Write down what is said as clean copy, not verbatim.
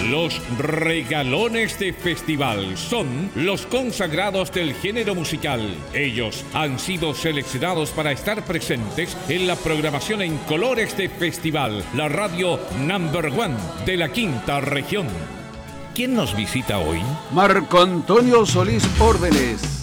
Los regalones de festival son los consagrados del género musical. Ellos han sido seleccionados para estar presentes en la programación en colores de festival, la radio #1 de la quinta región. ¿Quién nos visita hoy? Marco Antonio Solís Órdenes.